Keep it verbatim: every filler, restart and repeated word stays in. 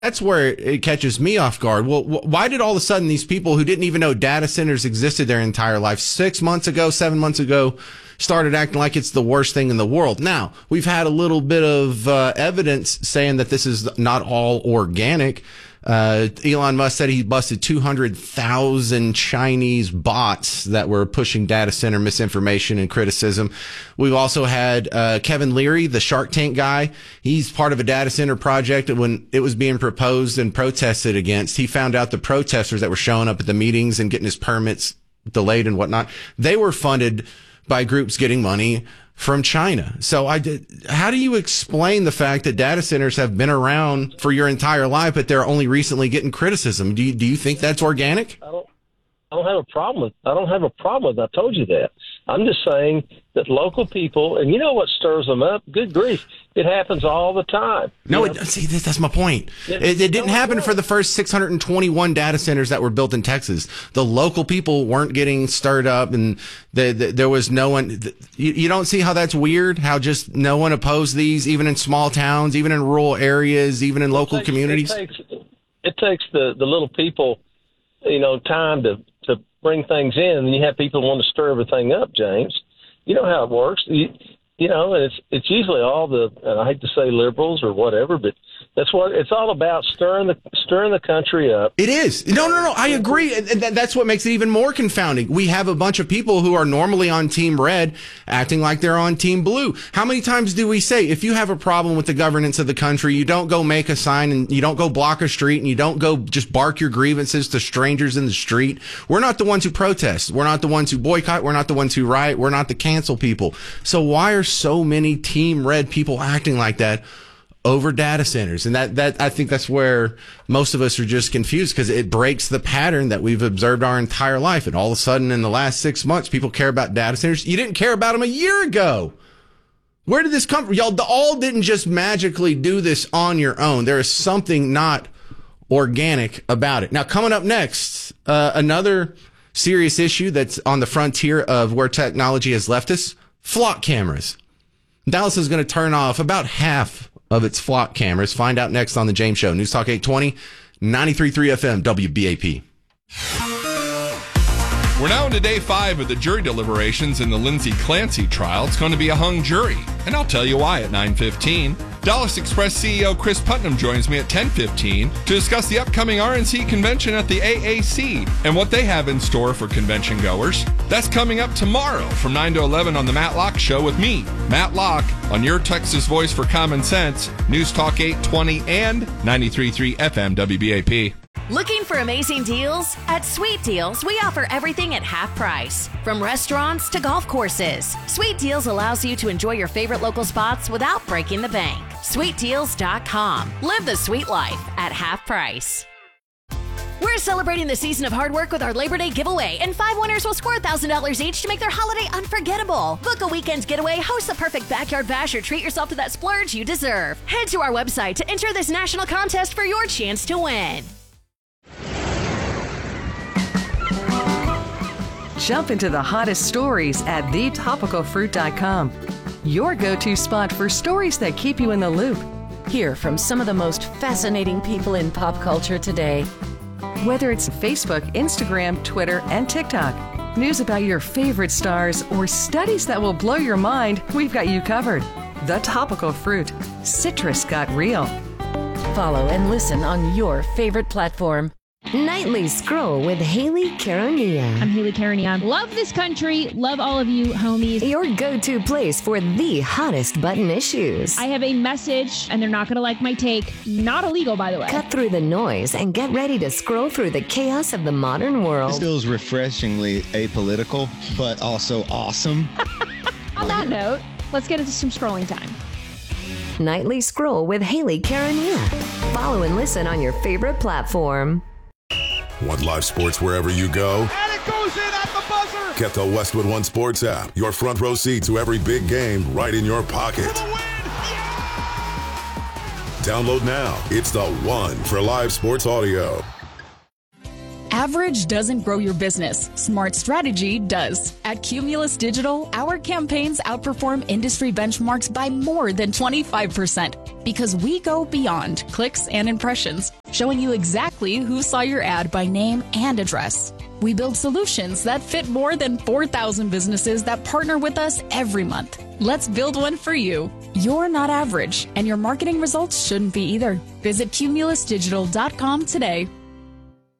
That's where it catches me off guard. Well, why did all of a sudden these people who didn't even know data centers existed their entire life, six months ago, seven months ago, started acting like it's the worst thing in the world? Now, we've had a little bit of uh, evidence saying that this is not all organic. Uh, Elon Musk said he busted two hundred thousand Chinese bots that were pushing data center misinformation and criticism. We've also had uh, Kevin Leary, the Shark Tank guy. He's part of a data center project. When it was being proposed and protested against, he found out the protesters that were showing up at the meetings and getting his permits delayed and whatnot, they were funded by groups getting money from China. So I did, how do you explain the fact that data centers have been around for your entire life, but they're only recently getting criticism? Do you, do you think that's organic? I don't, I don't have a problem with, I don't have a problem with, I told you that. I'm just saying that local people, and you know what stirs them up? Good grief. It happens all the time. No, you know? it, see, that's my point. It, it, it didn't no, happen for the first six hundred twenty-one data centers that were built in Texas. The local people weren't getting stirred up, and the, the, there was no one. The, you, you don't see how that's weird? How just no one opposed these, even in small towns, even in rural areas, even in local it takes, communities? It takes, it takes the, the little people, you know, time to, to bring things in, and you have people want to stir everything up, James. You know how it works. You, you know, and it's it's usually all the, and I hate to say liberals or whatever, but that's what it's all about, stirring the stirring the country up. It is. No, no, no. I agree. And that's what makes it even more confounding. We have a bunch of people who are normally on Team Red acting like they're on Team Blue. How many times do we say, if you have a problem with the governance of the country, you don't go make a sign and you don't go block a street and you don't go just bark your grievances to strangers in the street? We're not the ones who protest. We're not the ones who boycott. We're not the ones who riot. We're not the cancel people. So why are so many Team Red people acting like that over data centers? And that, that, I think that's where most of us are just confused, because it breaks the pattern that we've observed our entire life. And all of a sudden in the last six months, people care about data centers. You didn't care about them a year ago. Where did this come from? Y'all all didn't just magically do this on your own. There is something not organic about it. Now, coming up next, uh, another serious issue that's on the frontier of where technology has left us, flock cameras. Dallas is going to turn off about half of its flock cameras. Find out next on The James Show. News Talk eight twenty, ninety-three point three F M, W B A P. We're now into day five of the jury deliberations in the Lindsay Clancy trial. It's going to be a hung jury, and I'll tell you why at nine fifteen. Dallas Express C E O Chris Putnam joins me at ten fifteen to discuss the upcoming R N C convention at the A A C and what they have in store for convention goers. That's coming up tomorrow from nine to eleven on The Matt Locke Show with me, Matt Locke, on your Texas voice for common sense, News Talk eight twenty and ninety-three point three F M W B A P. Looking for amazing deals? At Sweet Deals, we offer everything at half price. From restaurants to golf courses, Sweet Deals allows you to enjoy your favorite local spots without breaking the bank. sweet deals dot com. Live the sweet life at half price. We're celebrating the season of hard work with our Labor Day giveaway, and five winners will score one thousand dollars each to make their holiday unforgettable. Book a weekend getaway, host the perfect backyard bash, or treat yourself to that splurge you deserve. Head to our website to enter this national contest for your chance to win. Jump into the hottest stories at the topical fruit dot com. Your go-to spot for stories that keep you in the loop. Hear from some of the most fascinating people in pop culture today. Whether it's Facebook, Instagram, Twitter, and TikTok, news about your favorite stars, or studies that will blow your mind, we've got you covered. The Topical Fruit. Citrus got real. Follow and listen on your favorite platform. Nightly Scroll with Haley Caronia. I'm Haley Caronia. Love this country. Love all of you, homies. Your go-to place for the hottest button issues. I have a message, and they're not going to like my take. Not illegal, by the way. Cut through the noise and get ready to scroll through the chaos of the modern world. This feels refreshingly apolitical, but also awesome. On that note, let's get into some scrolling time. Nightly Scroll with Haley Caronia. Follow and listen on your favorite platform. Want live sports wherever you go? And it goes in at the buzzer! Get the Westwood One Sports app. Your front row seat to every big game right in your pocket. For the win! Yeah! Download now. It's the one for live sports audio. Average doesn't grow your business. Smart strategy does. At Cumulus Digital, our campaigns outperform industry benchmarks by more than twenty-five percent because we go beyond clicks and impressions, showing you exactly who saw your ad by name and address. We build solutions that fit more than four thousand businesses that partner with us every month. Let's build one for you. You're not average, and your marketing results shouldn't be either. Visit cumulus digital dot com today.